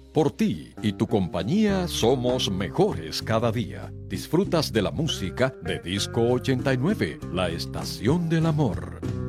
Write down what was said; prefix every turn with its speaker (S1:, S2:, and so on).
S1: Por ti y tu compañía somos mejores cada día. Disfrutas de la música de Disco 89, la estación del amor.